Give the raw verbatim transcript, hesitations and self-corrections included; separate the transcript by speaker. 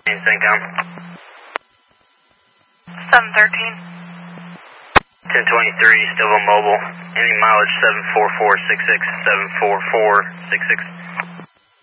Speaker 1: CENTCOM.
Speaker 2: seven thirteen.
Speaker 1: ten twenty-three, still on mobile. Any mileage seven four four six six, seven four four six six.